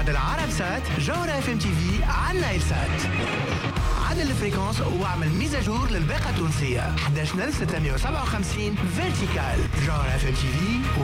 بعد العرب سات جوهرة اف ام تي في على النايل سات. عدل الفريكونس واعمل ميزاجور للباقة التونسية 11657 فيرتيكال. جوهرة اف ام تي في